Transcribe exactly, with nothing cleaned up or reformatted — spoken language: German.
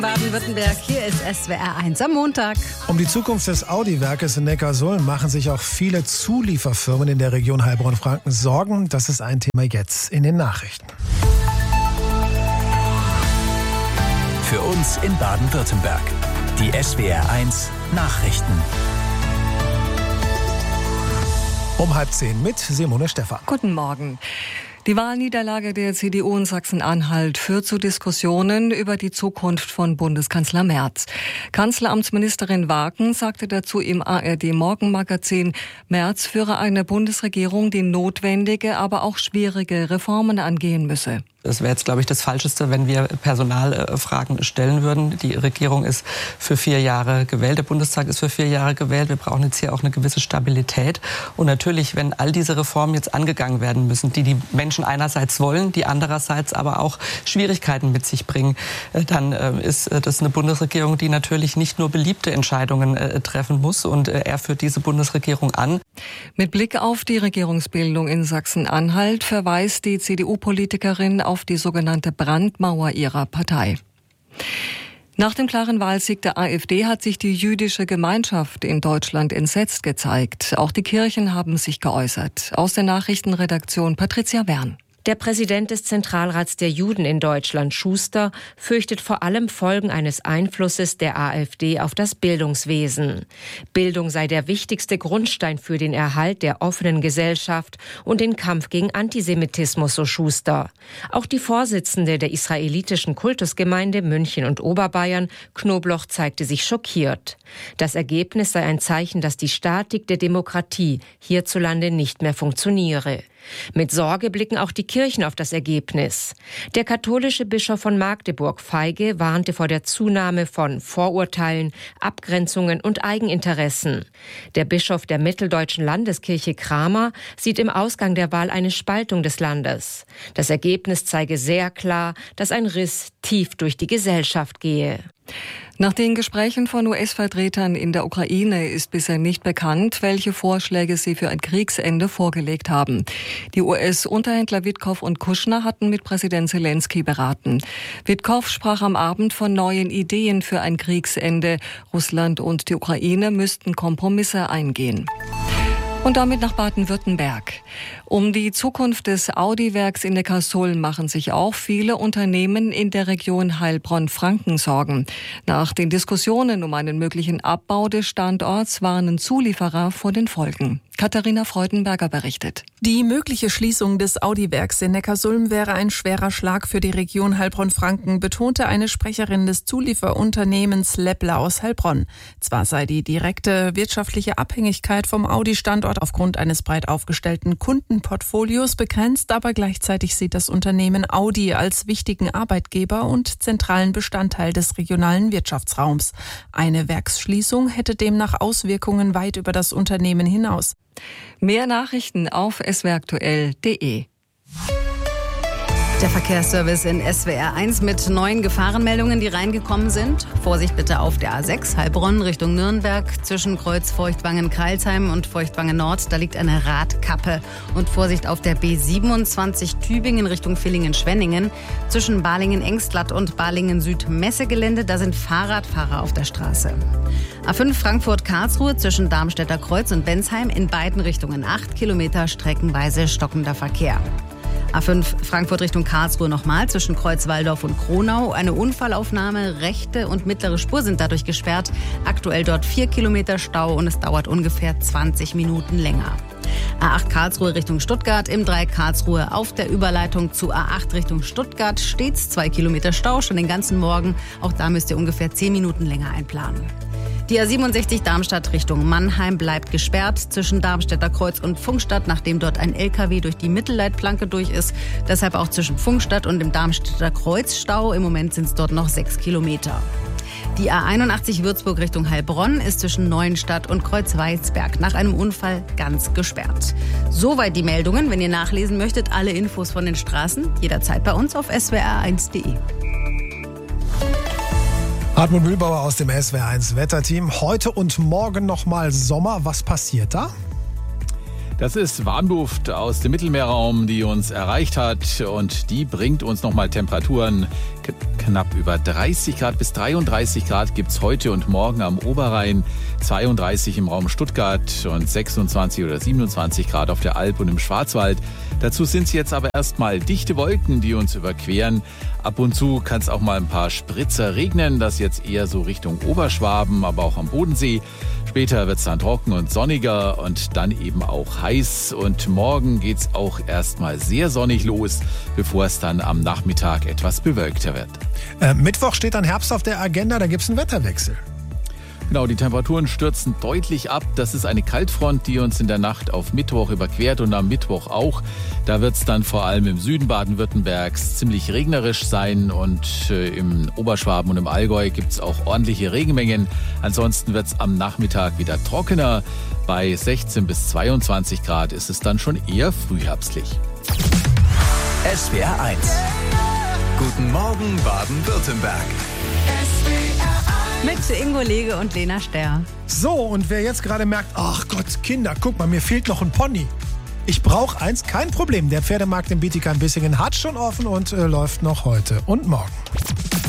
Baden-Württemberg, hier ist S W R eins am Montag. Um die Zukunft des Audi-Werkes in Neckarsulm machen sich auch viele Zulieferfirmen in der Region Heilbronn-Franken Sorgen. Das ist ein Thema jetzt in den Nachrichten. Für uns in Baden-Württemberg. Die S W R eins Nachrichten. Um halb zehn mit Simone Stephan. Guten Morgen. Die Wahlniederlage der C D U in Sachsen-Anhalt führt zu Diskussionen über die Zukunft von Bundeskanzler Merz. Kanzleramtsministerin Wagen sagte dazu im A R D-Morgenmagazin, Merz führe eine Bundesregierung, die notwendige, aber auch schwierige Reformen angehen müsse. Es wäre jetzt, glaube ich, das Falscheste, wenn wir Personalfragen stellen würden. Die Regierung ist für vier Jahre gewählt, der Bundestag ist für vier Jahre gewählt. Wir brauchen jetzt hier auch eine gewisse Stabilität. Und natürlich, wenn all diese Reformen jetzt angegangen werden müssen, die die Menschen einerseits wollen, die andererseits aber auch Schwierigkeiten mit sich bringen, dann ist das eine Bundesregierung, die natürlich nicht nur beliebte Entscheidungen treffen muss. Und er führt diese Bundesregierung an. Mit Blick auf die Regierungsbildung in Sachsen-Anhalt verweist die C D U-Politikerin auf die sogenannte Brandmauer ihrer Partei. Nach dem klaren Wahlsieg der AfD hat sich die jüdische Gemeinschaft in Deutschland entsetzt gezeigt. Auch die Kirchen haben sich geäußert. Aus der Nachrichtenredaktion Patricia Wern. Der Präsident des Zentralrats der Juden in Deutschland, Schuster, fürchtet vor allem Folgen eines Einflusses der AfD auf das Bildungswesen. Bildung sei der wichtigste Grundstein für den Erhalt der offenen Gesellschaft und den Kampf gegen Antisemitismus, so Schuster. Auch die Vorsitzende der israelitischen Kultusgemeinde München und Oberbayern, Knobloch, zeigte sich schockiert. Das Ergebnis sei ein Zeichen, dass die Statik der Demokratie hierzulande nicht mehr funktioniere. Mit Sorge blicken auch die Kirchen auf das Ergebnis. Der katholische Bischof von Magdeburg, Feige, warnte vor der Zunahme von Vorurteilen, Abgrenzungen und Eigeninteressen. Der Bischof der Mitteldeutschen Landeskirche, Kramer, sieht im Ausgang der Wahl eine Spaltung des Landes. Das Ergebnis zeige sehr klar, dass ein Riss tief durch die Gesellschaft gehe. Nach den Gesprächen von U S-Vertretern in der Ukraine ist bisher nicht bekannt, welche Vorschläge sie für ein Kriegsende vorgelegt haben. Die U S-Unterhändler Witkow und Kushner hatten mit Präsident Zelensky beraten. Witkow sprach am Abend von neuen Ideen für ein Kriegsende. Russland und die Ukraine müssten Kompromisse eingehen. Und damit nach Baden-Württemberg. Um die Zukunft des Audi-Werks in Neckarsulm machen sich auch viele Unternehmen in der Region Heilbronn-Franken Sorgen. Nach den Diskussionen um einen möglichen Abbau des Standorts warnen Zulieferer vor den Folgen. Katharina Freudenberger berichtet. Die mögliche Schließung des Audi-Werks in Neckarsulm wäre ein schwerer Schlag für die Region Heilbronn-Franken, betonte eine Sprecherin des Zulieferunternehmens Leppler aus Heilbronn. Zwar sei die direkte wirtschaftliche Abhängigkeit vom Audi-Standort aufgrund eines breit aufgestellten Kundenportfolios begrenzt, aber gleichzeitig sieht das Unternehmen Audi als wichtigen Arbeitgeber und zentralen Bestandteil des regionalen Wirtschaftsraums. Eine Werksschließung hätte demnach Auswirkungen weit über das Unternehmen hinaus. Mehr Nachrichten auf s w r aktuell punkt d e. Der Verkehrsservice in S W R eins mit neuen Gefahrenmeldungen, die reingekommen sind. Vorsicht bitte auf der A sechs Heilbronn Richtung Nürnberg zwischen Kreuz Feuchtwangen-Kreilsheim und Feuchtwangen-Nord. Da liegt eine Radkappe. Und Vorsicht auf der B siebenundzwanzig Tübingen Richtung Villingen-Schwenningen zwischen Balingen-Engstlatt und Balingen-Süd-Messegelände. Da sind Fahrradfahrer auf der Straße. A fünf Frankfurt-Karlsruhe zwischen Darmstädter Kreuz und Bensheim in beiden Richtungen acht Kilometer streckenweise stockender Verkehr. A fünf Frankfurt Richtung Karlsruhe nochmal zwischen Kreuzwaldorf und Kronau. Eine Unfallaufnahme, rechte und mittlere Spur sind dadurch gesperrt. Aktuell dort vier Kilometer Stau und es dauert ungefähr zwanzig Minuten länger. A acht Karlsruhe Richtung Stuttgart im Dreieck Karlsruhe auf der Überleitung zu A acht Richtung Stuttgart stets zwei Kilometer Stau schon den ganzen Morgen. Auch da müsst ihr ungefähr zehn Minuten länger einplanen. Die A siebenundsechzig Darmstadt Richtung Mannheim bleibt gesperrt zwischen Darmstädter Kreuz und Pfungstadt, nachdem dort ein L K W durch die Mittelleitplanke durch ist. Deshalb auch zwischen Pfungstadt und dem Darmstädter Kreuz Stau. Im Moment sind es dort noch sechs Kilometer. Die A einundachtzig Würzburg Richtung Heilbronn ist zwischen Neuenstadt und Kreuzweisberg nach einem Unfall ganz gesperrt. Soweit die Meldungen. Wenn ihr nachlesen möchtet, alle Infos von den Straßen, jederzeit bei uns auf s w r eins punkt d e. Hartmut Mühlbauer aus dem S W R eins Wetterteam. Heute und morgen nochmal Sommer. Was passiert da? Das ist Warmluft aus dem Mittelmeerraum, die uns erreicht hat, und die bringt uns nochmal Temperaturen k- knapp über dreißig Grad bis dreiunddreißig Grad gibt's heute und morgen am Oberrhein, zweiunddreißig im Raum Stuttgart und sechsundzwanzig oder siebenundzwanzig Grad auf der Alp und im Schwarzwald. Dazu sind es jetzt aber erstmal dichte Wolken, die uns überqueren. Ab und zu kann es auch mal ein paar Spritzer regnen, das jetzt eher so Richtung Oberschwaben, aber auch am Bodensee. Später wird es dann trocken und sonniger und dann eben auch heiß. Und morgen geht es auch erstmal sehr sonnig los, bevor es dann am Nachmittag etwas bewölkter wird. Äh, Mittwoch steht dann Herbst auf der Agenda, da gibt es einen Wetterwechsel. Genau, die Temperaturen stürzen deutlich ab. Das ist eine Kaltfront, die uns in der Nacht auf Mittwoch überquert und am Mittwoch auch. Da wird es dann vor allem im Süden Baden-Württembergs ziemlich regnerisch sein und äh, im Oberschwaben und im Allgäu gibt es auch ordentliche Regenmengen. Ansonsten wird es am Nachmittag wieder trockener. Bei sechzehn bis zweiundzwanzig Grad ist es dann schon eher frühherbstlich. S W R eins. Guten Morgen Baden-Württemberg. Mit Ingo Lege und Lena Sterr. So, und wer jetzt gerade merkt, ach Gott, Kinder, guck mal, mir fehlt noch ein Pony. Ich brauche eins, kein Problem. Der Pferdemarkt in Bietigheim-Bissingen hat schon offen und äh, läuft noch heute und morgen.